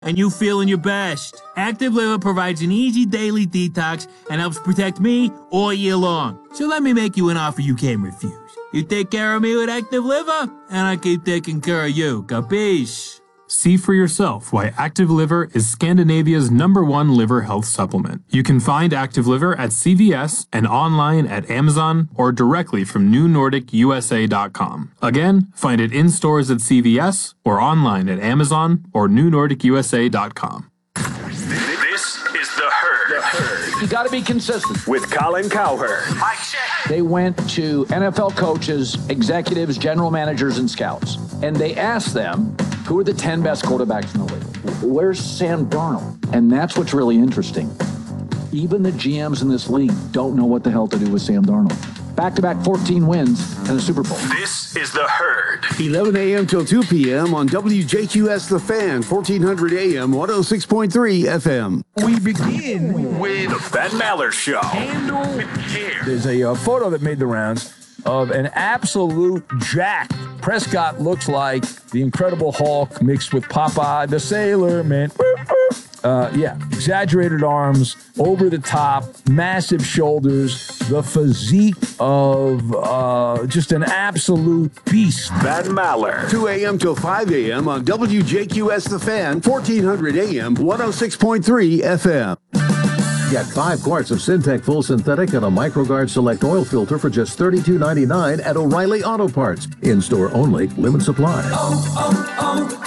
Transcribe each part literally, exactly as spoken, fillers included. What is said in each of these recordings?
and you feeling your best. Active Liver provides an easy daily detox and helps protect me all year long. So let me make you an offer you can't refuse. You take care of me with Active Liver, and I keep taking care of you. Capiche? See for yourself why Active Liver is Scandinavia's number one liver health supplement. You can find Active Liver at C V S and online at Amazon or directly from new nordic U S A dot com. Again, find it in stores at C V S or online at Amazon or new nordic U S A dot com. This is The Herd. The Herd. You got to be consistent. With Colin Cowherd. Mike check. They went to N F L coaches, executives, general managers, and scouts, and they asked them, who are the ten best quarterbacks in the league? Where's Sam Darnold? And that's what's really interesting. Even the G Ms in this league don't know what the hell to do with Sam Darnold. Back-to-back fourteen wins and a Super Bowl. This is The Herd. eleven a.m. till two p.m. on W J Q S The Fan, fourteen hundred A M, one oh six point three F M. We begin with The Ben Maller Show. Handle with care. There's a uh, photo that made the rounds of an absolute jack. Prescott looks like the Incredible Hulk mixed with Popeye the Sailor Man. Uh, yeah, exaggerated arms, over the top, massive shoulders, the physique of uh, just an absolute beast. Ben Maller. two a.m. till five a.m. on W J Q S The Fan, fourteen hundred A M, one oh six point three F M. Get five quarts of Syntec Full Synthetic and a MicroGuard Select Oil Filter for just thirty-two ninety-nine at O'Reilly Auto Parts. In-store only. Limit supply. Oh,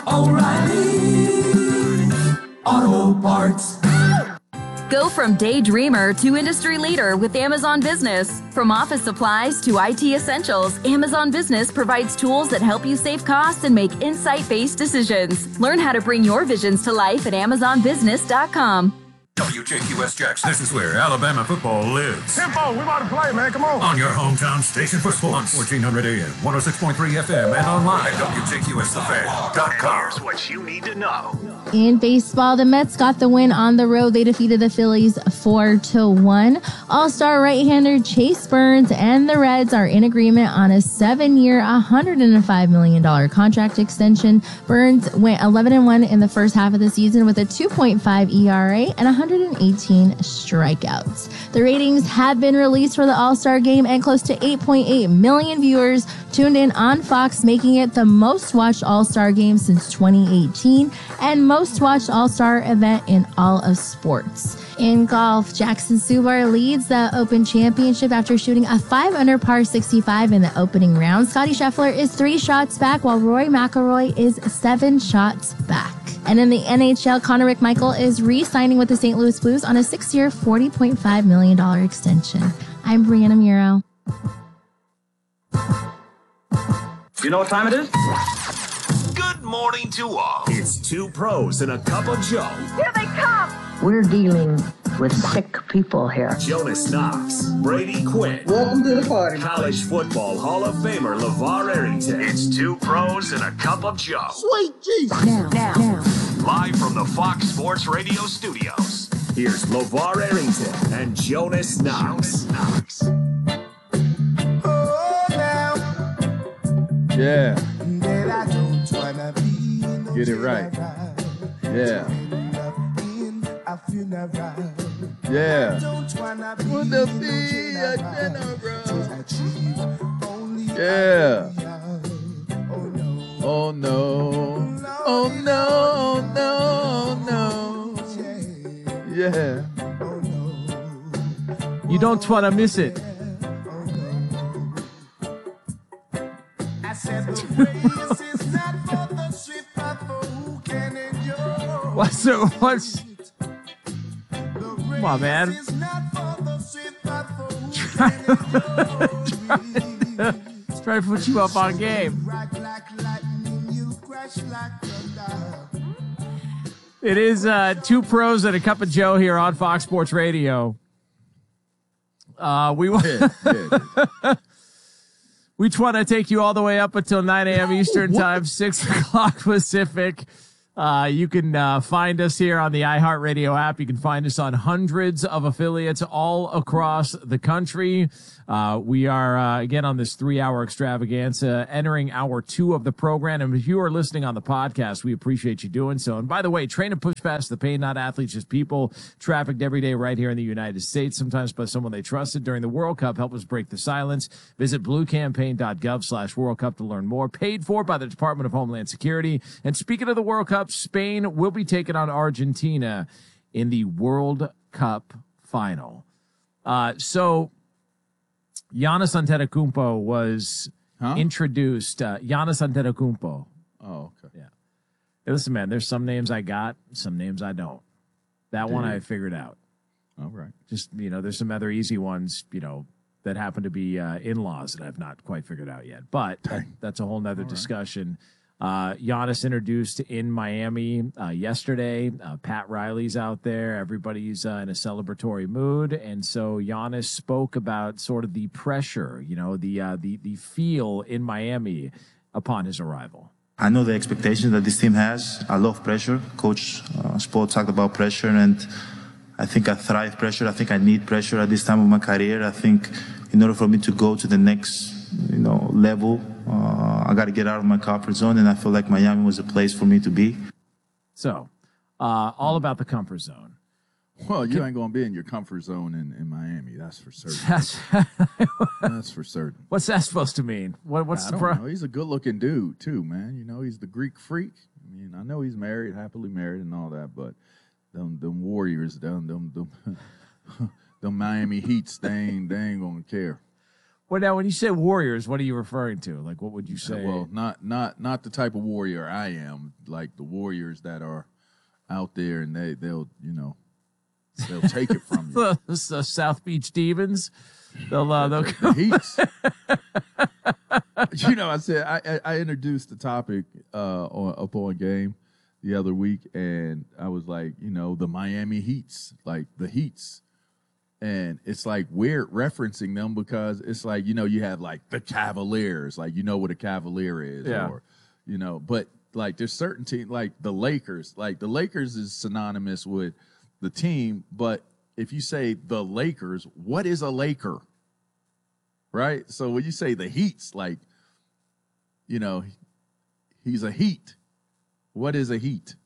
oh, oh, O'Reilly Auto Parts. Go from daydreamer to industry leader with Amazon Business. From office supplies to I T essentials, Amazon Business provides tools that help you save costs and make insight-based decisions. Learn how to bring your visions to life at amazon business dot com. W J Q S Jax, this is where Alabama football lives. Tempo, we about to play, man. Come on. On your hometown station for sports. fourteen hundred A M, one oh six point three F M, and online at W J Q S the fan dot com. Here's what you need to know. In baseball, the Mets got the win on the road. They defeated the Phillies four to one. All-star right-hander Chase Burns and the Reds are in agreement on a seven-year, one hundred five million dollars contract extension. Burns went eleven and one in the first half of the season with a two point five E R A and one hundred eighteen strikeouts. The ratings have been released for the All-Star game, and close to eight point eight million viewers tuned in on Fox, making it the most-watched All-Star game since twenty eighteen and most-watched All-Star event in all of sports. In golf, Jackson Subar leads the Open Championship after shooting a five under par sixty-five in the opening round. Scottie Scheffler is three shots back, while Rory McIlroy is seven shots back. And in the N H L, Connor McMichael is re-signing with the Saint Louis Blues on a six-year, forty point five million dollars extension. I'm Brianna Muro. You know what time it is? Good morning to all. It's two pros and a cup of Joe. Here they come. We're dealing with sick people here. Jonas Knox, Brady Quinn. Welcome to the party. College football Hall of Famer LeVar Arrington. It's two pros and a cup of Joe. Sweet Jesus. Now, now, now. Live from the Fox Sports Radio studios. Here's LeVar Arrington and Jonas Knox. Jonas Knox. Oh, now. Yeah. That I don't wanna be in Get it right. Yeah. I feel not right. Yeah. I don't wanna be Wanna in be a general. Yeah. Oh no. Oh no, no, no. Yeah. You don't wanna miss it. What's the, what's Come on, man. Try to, try to put you up on game. It is uh, two pros and a cup of Joe here on Fox Sports Radio. Uh, we want yeah, yeah. We want to take you all the way up until nine a.m. Eastern time, six o'clock Pacific. Uh, you can uh, find us here on the iHeartRadio app. You can find us on hundreds of affiliates all across the country. Uh, we are, uh, again, on this three-hour extravaganza, entering hour two of the program. And if you are listening on the podcast, we appreciate you doing so. And by the way, train and push past the pain, not athletes, just people trafficked every day right here in the United States, sometimes by someone they trusted during the World Cup. Help us break the silence. Visit bluecampaign.gov slash World Cup to learn more. Paid for by the Department of Homeland Security. And speaking of the World Cup, Spain will be taking on Argentina in the World Cup final. Uh, so Giannis Antetokounmpo was huh? introduced. Uh, Giannis Antetokounmpo. Oh, okay. Yeah. Hey, listen, man, there's some names I got, some names I don't. That Dude. one I figured out. All right. Just, you know, there's some other easy ones, you know, that happen to be uh, in-laws that I've not quite figured out yet. But Dang. that's a whole nother All discussion. Right. Uh, Giannis introduced in Miami uh, yesterday. Uh, Pat Riley's out there. Everybody's uh, in a celebratory mood, and so Giannis spoke about sort of the pressure, you know, the uh, the the feel in Miami upon his arrival. I know the expectations that this team has. I love pressure. Coach uh, Spo talked about pressure, and I think I thrive pressure. I think I need pressure at this time of my career. I think in order for me to go to the next, you know, level, uh, I got to get out of my comfort zone, and I feel like Miami was a place for me to be. So, uh, all about the comfort zone. Well, you ain't going to be in your comfort zone in, in Miami. That's for certain. That's, that's for certain. What's that supposed to mean? What, what's I the don't pro- know. He's a good-looking dude, too, man. You know, he's the Greek freak. I mean, I know he's married, happily married and all that, but them, them Warriors, them, them, them, them Miami Heats, they ain't, they ain't going to care. Well, now, when you say Warriors, what are you referring to? Like, what would you say? Well, not not not the type of warrior I am. Like the Warriors that are out there, and they they'll you know they'll take it from you. the South Beach Demons. They'll uh, they'll the Heats. You know, I said I I introduced the topic uh, on up on game the other week, and I was like, you know, the Miami Heats, like the Heats. And it's like weird referencing them because it's like, you know, you have like the Cavaliers, like, you know what a Cavalier is, yeah. or, you know, but like there's certain teams like the Lakers, like the Lakers is synonymous with the team. But if you say the Lakers, what is a Laker? Right. So when you say the Heats, like, you know, he's a Heat. What is a Heat?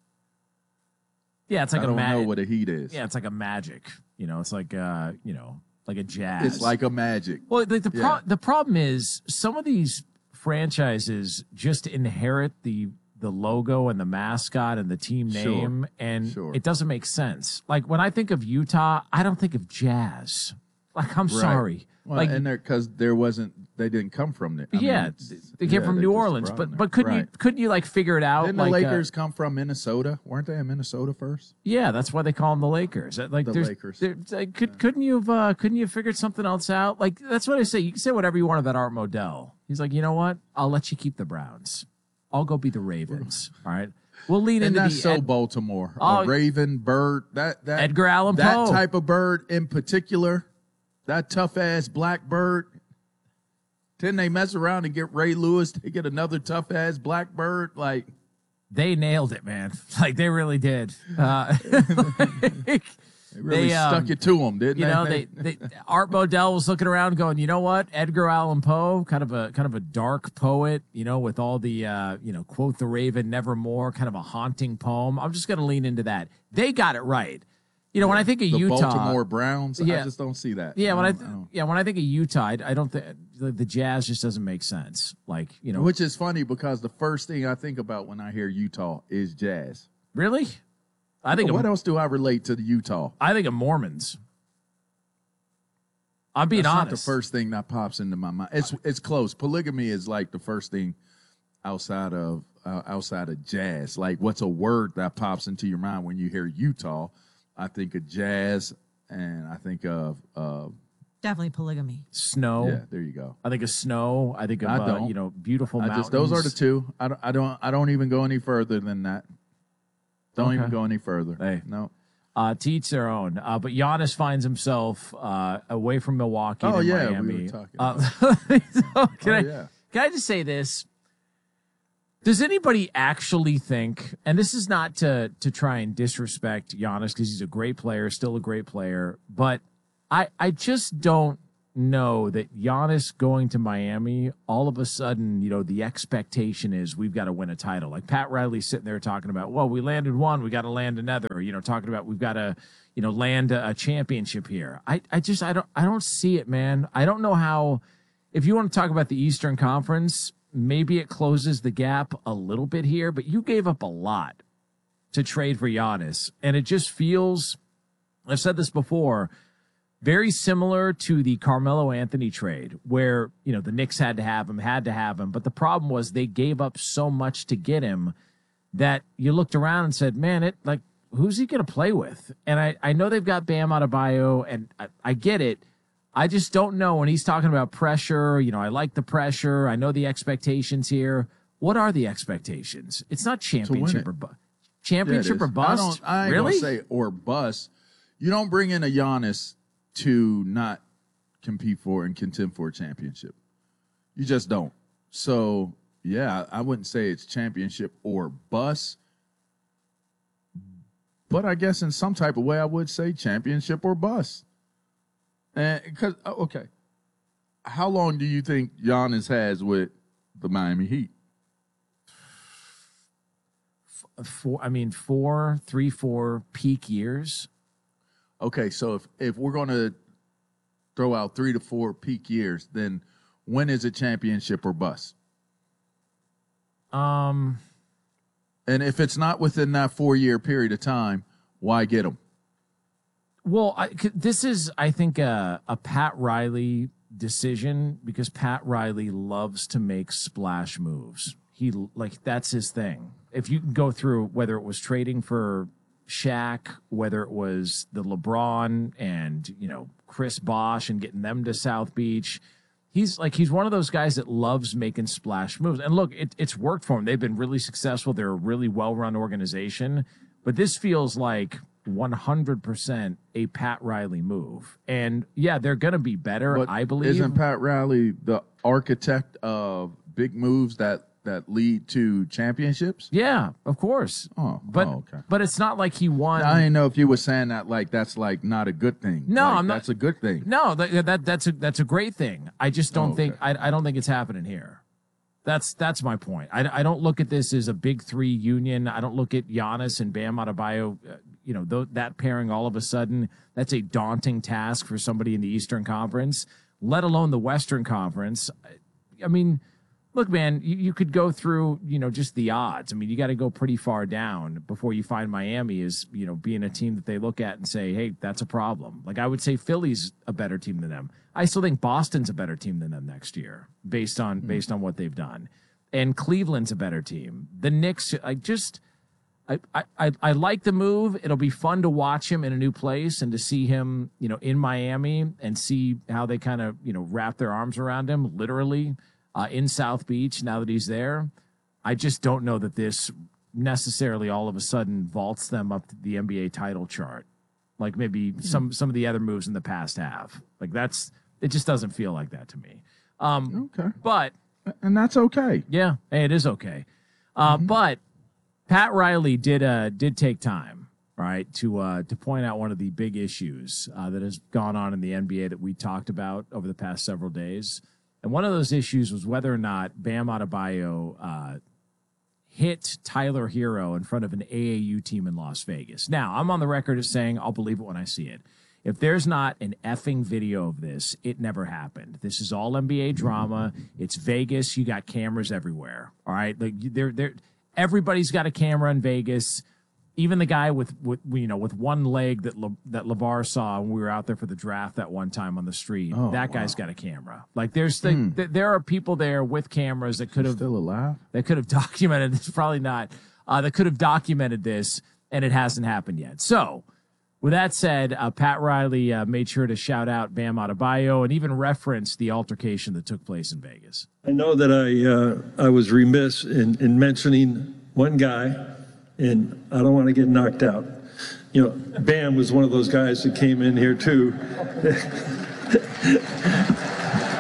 Yeah, it's like I a don't mag- know what a Heat is. Yeah, it's like a Magic. You know, it's like uh, you know, like a Jazz. It's like a Magic. Well, the the, pro- Yeah. the problem is some of these franchises just inherit the the logo and the mascot and the team name, Sure. and Sure. it doesn't make sense. Like when I think of Utah, I don't think of Jazz. Like I'm Right. sorry. Well, like and there because there wasn't, they didn't come from there. I yeah, mean, it's- they came yeah, from they New just Orleans, brought but them but couldn't there. you couldn't you like figure it out? Didn't like, the uh, Lakers come from Minnesota? Weren't they in Minnesota first? Yeah, that's why they call them the Lakers. Like The there's, Lakers. there- like, could, couldn't you have uh, couldn't you have figured something else out? Like that's what I say. You can say whatever you want about Art Modell. He's like, you know what? I'll let you keep the Browns. I'll go be the Ravens. All right. We'll lean And into that's the so Ed- Baltimore. Oh, a Raven, bird, that that Edgar Allan that Poe. type of bird in particular, that tough ass black bird. Then they mess around and get Ray Lewis. They get another tough ass black bird. Like they nailed it, man. Like they really did. Uh, like, they really they, um, stuck it to them, didn't you they? know, they, they Art Modell was looking around, going, you know what? Edgar Allan Poe, kind of a kind of a dark poet, you know, with all the uh, you know, quote the Raven, nevermore, kind of a haunting poem. I'm just going to lean into that. They got it right. You know, when I think of the Utah, Baltimore Browns, yeah, I just don't see that. Yeah, when I, I th- don't- I don't- yeah when I think of Utah, I, I don't think the, the Jazz just doesn't make sense. Like you know, Which is funny because the first thing I think about when I hear Utah is jazz. really, I think what of, else do I relate to the Utah? I think of Mormons. I'm being That's honest. not the first thing that pops into my mind. It's it's close. Polygamy is like the first thing outside of uh, outside of jazz. Like what's a word that pops into your mind when you hear Utah? I think of jazz, and I think of uh, Definitely polygamy. Snow. yeah. There you go. I think of snow. I think of I uh, don't. you know beautiful I mountains. just those are the two. I don't. I don't. I don't even go any further than that. Don't Okay. even go any further. Hey. No. Uh, to each their own. Uh, but Giannis finds himself uh, away from Milwaukee Oh, to yeah, we Miami. were talking Uh, so can, Oh, I, yeah. can I just say this? Does anybody actually think, and this is not to to try and disrespect Giannis because he's a great player, still a great player, but I I just don't know that Giannis going to Miami, all of a sudden, you know, the expectation is we've got to win a title. Like Pat Riley sitting there talking about, well, we landed one, we got to land another. You know, talking about we've got to, you know, land a, a championship here. I, I just I don't I don't see it, man. I don't know how. If you want to talk about the Eastern Conference, maybe it closes the gap a little bit here, but you gave up a lot to trade for Giannis, and it just feels. I've said this before. Very similar to the Carmelo Anthony trade where, you know, the Knicks had to have him, had to have him. But the problem was they gave up so much to get him that you looked around and said, man, it like, who's he going to play with? And I, I know they've got Bam Adebayo, and I, I get it. I just don't know when he's talking about pressure. You know, I like the pressure. I know the expectations here. What are the expectations? It's not championship or bust. Championship yeah, or bust? I, don't, I ain't really? gonna say or bust. You don't bring in a Giannis to not compete for and contend for a championship. You just don't. So, yeah, I wouldn't say it's championship or bust. But I guess in some type of way I would say championship or bust. And because okay. How long do you think Giannis has with the Miami Heat? Four I mean four, three, four peak years. Okay, so if, if we're going to throw out three to four peak years, then when is it championship or bust? Um, and if it's not within that four-year period of time, why get them? Well, I, this is, I think, a, a Pat Riley decision because Pat Riley loves to make splash moves. He like that's his thing. If you can go through whether it was trading for Shaq, whether it was the LeBron and, you know, Chris Bosh and getting them to South Beach. He's like, he's one of those guys that loves making splash moves. And look, it, it's worked for him. They've been really successful. They're a really well-run organization. But this feels like one hundred percent a Pat Riley move. And, yeah, they're going to be better, but I believe. Isn't Pat Riley the architect of big moves that that lead to championships? Yeah, of course. Oh, but oh, okay. But it's not like he won. I didn't know if you were saying that like that's like not a good thing. No, like, I'm not. That's a good thing. No, that, that that's a that's a great thing. I just don't Oh, okay. think I I don't think it's happening here. That's that's my point. I, I don't look at this as a big three union. I don't look at Giannis and Bam Adebayo. Uh, you know, th- that pairing all of a sudden, that's a daunting task for somebody in the Eastern Conference, let alone the Western Conference. I, I mean. Look, man, you, you could go through, you know, just the odds. I mean, you got to go pretty far down before you find Miami is, you know, being a team that they look at and say, hey, that's a problem. Like I would say Philly's a better team than them. I still think Boston's a better team than them next year based on mm-hmm. based on what they've done. And Cleveland's a better team. The Knicks, I just, I, I, I like the move. It'll be fun to watch him in a new place and to see him, you know, in Miami and see how they kind of, you know, wrap their arms around him literally. Uh, in South Beach, now that he's there, I just don't know that this necessarily all of a sudden vaults them up to the N B A title chart, like maybe some some of the other moves in the past have. Like that's it just doesn't feel like that to me. Um, okay, but and that's okay. Yeah, hey, it is okay. Uh, mm-hmm. But Pat Riley did uh, did take time, right, to uh, to point out one of the big issues uh, that has gone on in the N B A that we talked about over the past several days. And one of those issues was whether or not Bam Adebayo uh, hit Tyler Hero in front of an A A U team in Las Vegas. Now, I'm on the record as saying I'll believe it when I see it. If there's not an effing video of this, it never happened. This is all N B A drama. It's Vegas. You got cameras everywhere. All right, like they're, they're, everybody's got a camera in Vegas. Even the guy with, with you know with one leg that Le, that LeVar saw when we were out there for the draft that one time on the street, oh, that wow. guy's got a camera. Like there's the, mm. th- there are people there with cameras that could have still alive. That could have documented this. Probably not. Uh, that could have documented this, and it hasn't happened yet. So, with that said, uh, Pat Riley uh, made sure to shout out Bam Adebayo and even reference the altercation that took place in Vegas. I know that I uh, I was remiss in, in mentioning one guy. And I don't want to get knocked out. You know, Bam was one of those guys that came in here too.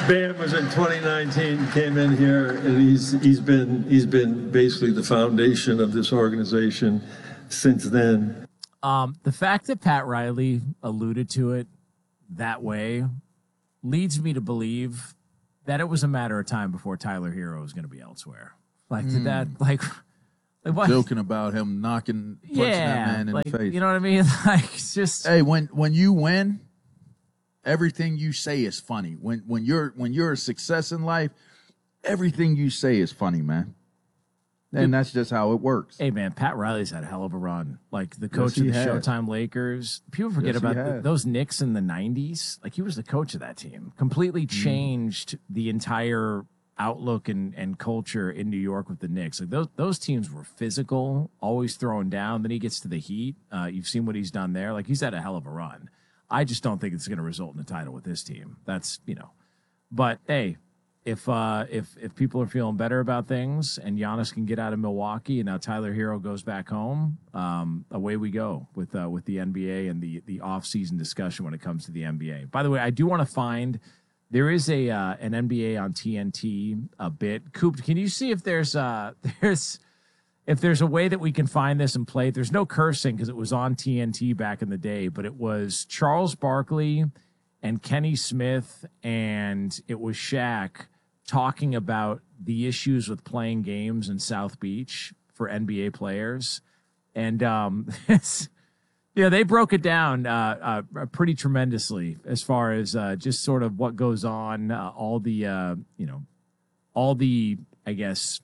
Bam was in twenty nineteen, came in here, and he's he's been he's been basically the foundation of this organization since then. Um, the fact that Pat Riley alluded to it that way leads me to believe that it was a matter of time before Tyler Hero was going to be elsewhere. Like, did Mm. that, like, like what? Joking about him knocking, punching Yeah, that man in like, the face. you know what I mean? Like, it's just, Hey, when when you win, everything you say is funny. When when you're when you're a success in life, everything you say is funny, man. And that's just how it works. hey man, Pat Riley's had a hell of a run. Like the coach Yes, of he the has. Showtime Lakers. People forget Yes, he about th- has. those Knicks in the nineties. Like he was the coach of that team. Completely Mm-hmm. changed the entire outlook and, and culture in New York with the Knicks. Like those those teams were physical, always throwing down. Then he gets to the Heat. Uh, you've seen what he's done there. Like he's had a hell of a run. I just don't think it's going to result in a title with this team. That's, you know. But hey, if uh, if if people are feeling better about things and Giannis can get out of Milwaukee and now Tyler Hero goes back home, um, away we go with uh, with the N B A and the the off-season discussion when it comes to the N B A. By the way, I do want to find there is a uh, an N B A on T N T a bit. Coop, can you see if there's uh there's if there's a way that we can find this and play it? There's no cursing because it was on T N T back in the day, but it was Charles Barkley and Kenny Smith and it was Shaq talking about the issues with playing games in South Beach for N B A players. And, um, it's, yeah, they broke it down, uh, uh, pretty tremendously as far as, uh, just sort of what goes on, uh, all the, uh, you know, all the, I guess,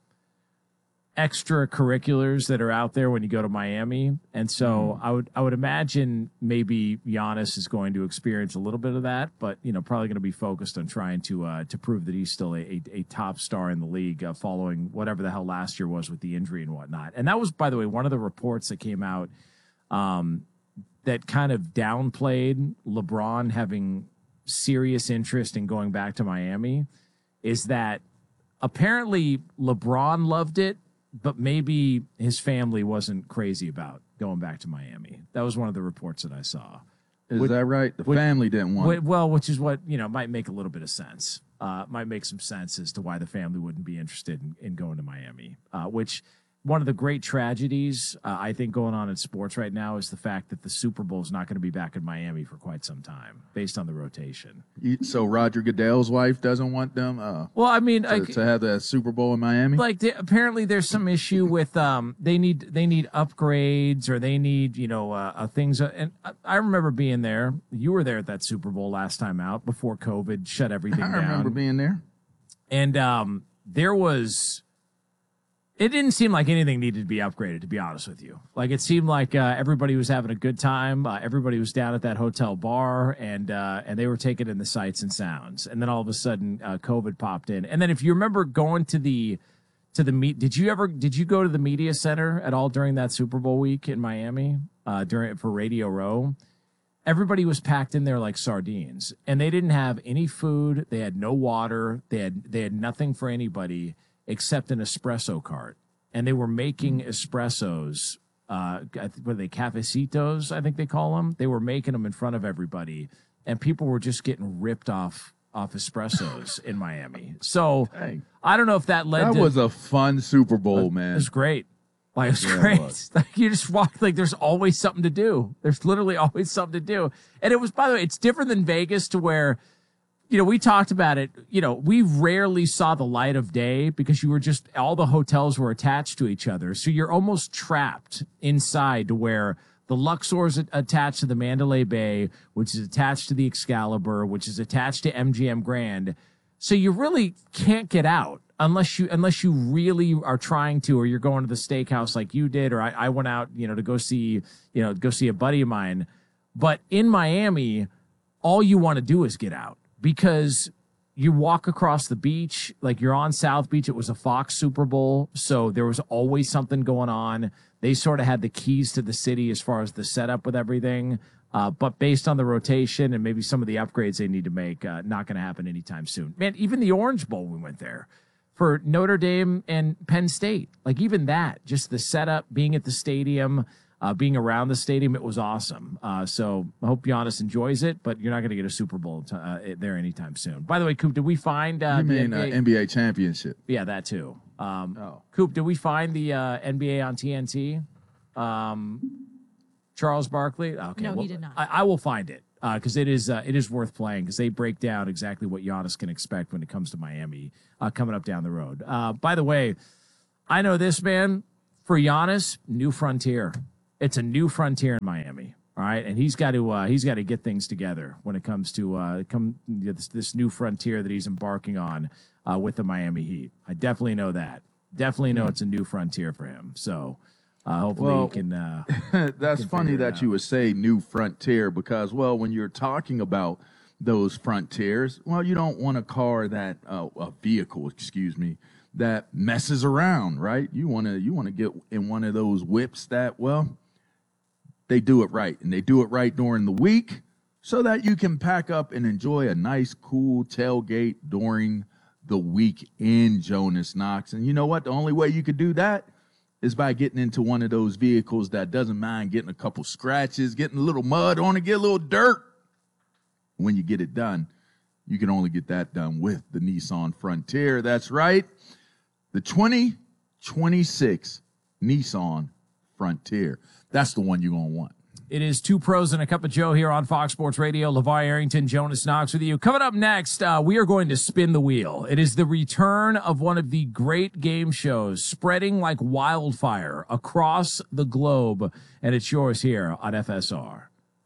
extracurriculars that are out there when you go to Miami. And so I would I would imagine maybe Giannis is going to experience a little bit of that, but you know, probably going to be focused on trying to uh, to prove that he's still a, a, a top star in the league, uh, following whatever the hell last year was with the injury and whatnot. And that was, by the way, one of the reports that came out um, that kind of downplayed LeBron having serious interest in going back to Miami, is that apparently LeBron loved it, but maybe his family wasn't crazy about going back to Miami. That was one of the reports that I saw. Is Which- that right? The which- family didn't want Wh- it. Well, which is what, you know, might make a little bit of sense. Uh, might make some sense as to why the family wouldn't be interested in, in going to Miami, uh, which one of the great tragedies, uh, I think, going on in sports right now is the fact that the Super Bowl is not going to be back in Miami for quite some time based on the rotation. You, so Roger Goodell's wife doesn't want them uh, Well, I mean, to, like, to have the Super Bowl in Miami? like they, apparently there's some issue with um they need they need upgrades or they need, you know, uh, uh things uh, and I, I remember being there. You were there at that Super Bowl last time out before COVID shut everything I down. remember being there. And um there was it didn't seem like anything needed to be upgraded, to be honest with you. Like it seemed like uh, everybody was having a good time. Uh, everybody was down at that hotel bar, and uh, and they were taking in the sights and sounds. And then all of a sudden, uh, COVID popped in. And then, if you remember going to the to the meet, did you ever did you go to the media center at all during that Super Bowl week in Miami uh, during for Radio Row? Everybody was packed in there like sardines, and they didn't have any food. They had no water. They had they had nothing for anybody except an espresso cart. And they were making espressos, uh, what are they, cafecitos, I think they call them. They were making them in front of everybody, and people were just getting ripped off off espressos in Miami. So Dang. I don't know if that led That to... was a fun Super Bowl, man. It was great. Like, it was Yeah, it great. was. Like, you just walk, like, there's always something to do. There's literally always something to do. And it was, by the way, it's different than Vegas to where, you know, we talked about it, you know, we rarely saw the light of day because you were just, all the hotels were attached to each other. So you're almost trapped inside to where the Luxor is attached to the Mandalay Bay, which is attached to the Excalibur, which is attached to M G M Grand. So you really can't get out unless you, unless you really are trying to, or you're going to the steakhouse like you did, or I, I went out, you know, to go see, you know, go see a buddy of mine. But in Miami, all you want to do is get out. Because you walk across the beach, like you're on South Beach. It was a Fox Super Bowl, so there was always something going on. They sort of had the keys to the city as far as the setup with everything. Uh, but based on the rotation and maybe some of the upgrades they need to make, uh, not going to happen anytime soon. Man, even the Orange Bowl, we went there for Notre Dame and Penn State. Like even that, just the setup, being at the stadium, Uh, being around the stadium, it was awesome. Uh, so I hope Giannis enjoys it, but you're not going to get a Super Bowl t- uh, there anytime soon. By the way, Coop, did we find uh, You mean the uh, N B A? N B A championship? Yeah, that too. Um, oh. Coop, did we find the uh, N B A on T N T? Um, Charles Barkley? Okay, No, he well, did not. I, I will find it because uh, it is uh, it is worth playing because they break down exactly what Giannis can expect when it comes to Miami uh, coming up down the road. Uh, by the way, I know this, man. For Giannis, new frontier. It's a new frontier in Miami. All right, and he's got to uh, he's got to get things together when it comes to uh, come this, this new frontier that he's embarking on uh, with the Miami Heat. I definitely know that. Definitely know it's a new frontier for him. So uh, hopefully Well, he can. Uh, That's can funny figure it that you would say new frontier because, well, when you're talking about those frontiers, well, you don't want a car that uh, a vehicle, excuse me, that messes around, right? You want to you want to get in one of those whips that, well, they do it right, and they do it right during the week so that you can pack up and enjoy a nice, cool tailgate during the weekend, Jonas Knox. And you know what? The only way you could do that is by getting into one of those vehicles that doesn't mind getting a couple scratches, getting a little mud on it, get a little dirt. When you get it done, you can only get that done with the Nissan Frontier. That's right, the twenty twenty-six Nissan Frontier. That's the one you're going to want. It is Two Pros and a Cup of Joe here on Fox Sports Radio. LeVar Arrington, Jonas Knox with you. Coming up next, uh, we are going to spin the wheel. It is the return of one of the great game shows spreading like wildfire across the globe, and it's yours here on F S R.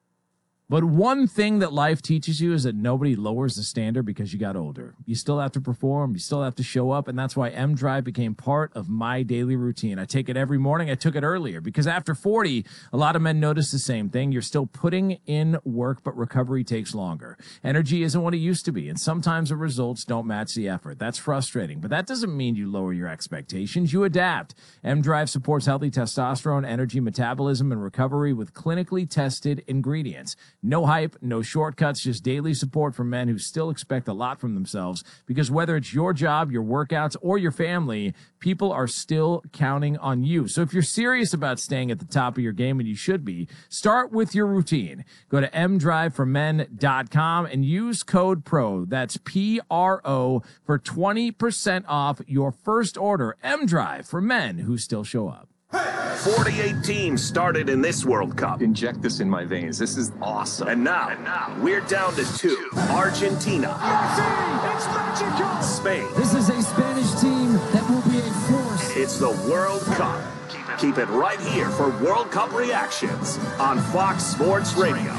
But one thing that life teaches you is that nobody lowers the standard because you got older. You still have to perform. You still have to show up. And that's why M Drive became part of my daily routine. I take it every morning. I took it earlier because after forty, a lot of men notice the same thing. You're still putting in work, but recovery takes longer. Energy isn't what it used to be. And sometimes the results don't match the effort. That's frustrating. But that doesn't mean you lower your expectations. You adapt. M Drive supports healthy testosterone, energy, metabolism, and recovery with clinically tested ingredients. No hype, no shortcuts, just daily support for men who still expect a lot from themselves because whether it's your job, your workouts, or your family, people are still counting on you. So if you're serious about staying at the top of your game, and you should be, start with your routine. Go to m drive for men dot com and use code PRO. That's P R O for twenty percent off your first order. M-Drive for men who still show up. forty-eight teams started in this World Cup. Inject this in my veins. This is awesome. And now, and now we're down to two. Argentina. It's magical. Spain. This is a Spanish team that will be a force. It's the World Cup. Keep it, Keep it right here for World Cup reactions on Fox Sports Radio.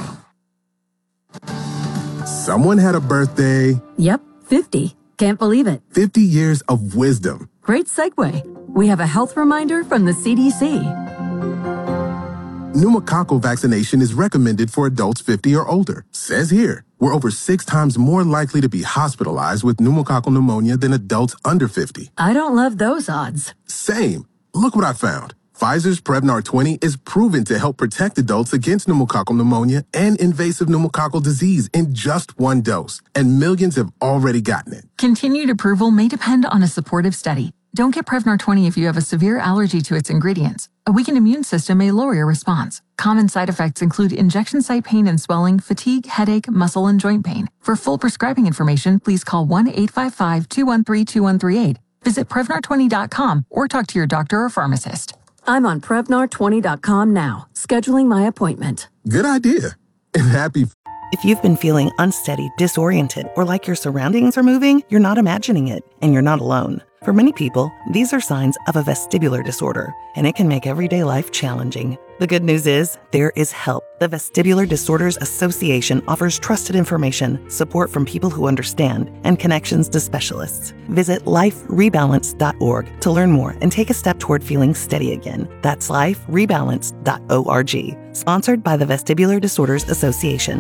Someone had a birthday. Yep, fifty. Can't believe it. fifty years of wisdom. Great segue. We have a health reminder from the C D C. Pneumococcal vaccination is recommended for adults fifty or older. Says here, we're over six times more likely to be hospitalized with pneumococcal pneumonia than adults under fifty. I don't love those odds. Same. Look what I found. Pfizer's Prevnar twenty is proven to help protect adults against pneumococcal pneumonia and invasive pneumococcal disease in just one dose, and millions have already gotten it. Continued approval may depend on a supportive study. Don't get Prevnar twenty if you have a severe allergy to its ingredients. A weakened immune system may lower your response. Common side effects include injection site pain and swelling, fatigue, headache, muscle, and joint pain. For full prescribing information, please call one eight five five, two one three, two one three eight. Visit Prevnar twenty dot com or talk to your doctor or pharmacist. I'm on Prevnar twenty dot com now, scheduling my appointment. Good idea. And happy. If you've been feeling unsteady, disoriented, or like your surroundings are moving, you're not imagining it, and you're not alone. For many people, these are signs of a vestibular disorder, and it can make everyday life challenging. The good news is, there is help. The Vestibular Disorders Association offers trusted information, support from people who understand, and connections to specialists. Visit life rebalance dot org to learn more and take a step toward feeling steady again. That's life rebalance dot org. Sponsored by the Vestibular Disorders Association.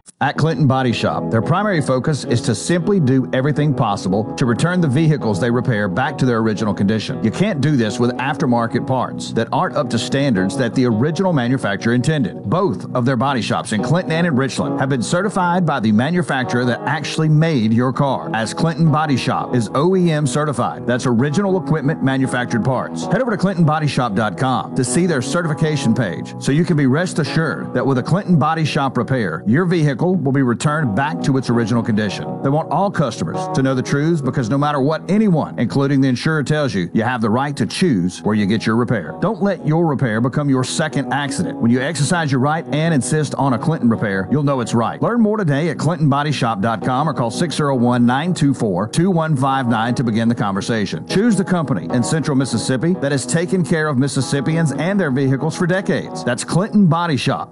At Clinton Body Shop, their primary focus is to simply do everything possible to return the vehicles they repair back to their original condition. You can't do this with aftermarket parts that aren't up to standards that the original manufacturer intended. Both of their body shops in Clinton and in Richland have been certified by the manufacturer that actually made your car, as Clinton Body Shop is O E M certified. That's original equipment manufactured parts. Head over to clinton body shop dot com to see their certification page so you can be rest assured that with a Clinton Body Shop repair, your vehicle will be returned back to its original condition. They want all customers to know the truth because no matter what anyone, including the insurer, tells you, you have the right to choose where you get your repair. Don't let your repair become your second accident. When you exercise your right and insist on a Clinton repair, you'll know it's right. Learn more today at clinton body shop dot com or call six oh one, nine two four, two one five nine to begin the conversation. Choose the company in Central Mississippi that has taken care of Mississippians and their vehicles for decades. That's Clinton Body Shop.